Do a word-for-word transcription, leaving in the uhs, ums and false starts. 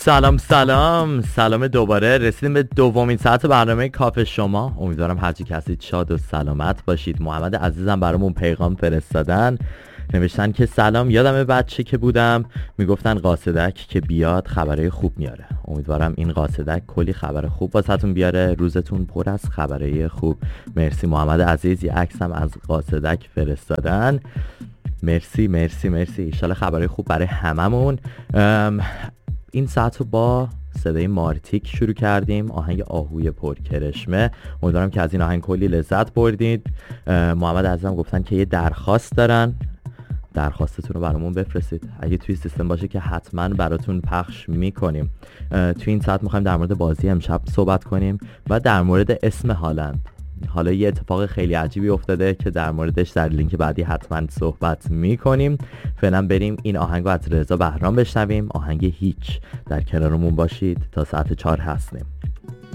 سلام سلام سلام دوباره. رسیدیم به دومین ساعت برنامه کافه شما. امیدوارم هرچی که هستید شاد و سلامت باشید. محمد عزیزم برامون پیغام فرستادن، نوشتن که سلام، یادم بچه که بودم میگفتن قاصدک که بیاد خبرهای خوب میاره. امیدوارم این قاصدک کلی خبر خوب واسهتون بیاره، روزتون پر از خبرهای خوب. مرسی محمد عزیز، یه عکسم از قاصدک فرستادن. مرسی مرسی مرسی. ان شاءالله خبرهای خوب برای هممون. این ساعت رو با صدای مارتیک شروع کردیم، آهنگ آهوی پرکرشمه. امیدوارم که از این آهنگ کلی لذت بردید. محمد عزیزم گفتن که یه درخواست دارن، درخواستتون رو برامون بفرستید. اگه توی سیستم باشه که حتما براتون پخش میکنیم. توی این ساعت میخوایم در مورد بازی امشب صحبت کنیم و در مورد اسم هالند. حالا یه اتفاق خیلی عجیبی افتاده که در موردش در لینک بعدی حتما صحبت میکنیم. فعلا بریم این آهنگ رو از رضا بهرام بشنویم، آهنگ هیچ. در کنارمون باشید تا ساعت چهار هستیم.